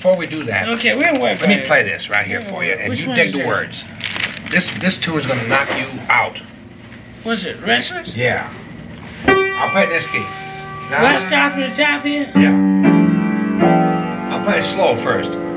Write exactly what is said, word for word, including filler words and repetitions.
before we do that, Okay, we'll work let me on it. play this right here for you, and Which you one dig is the that? words. This this tune is gonna knock you out. What's it, Restless? Yeah. I'll play it in this key. Do I start from the top here? Yeah. I'll play it slow first.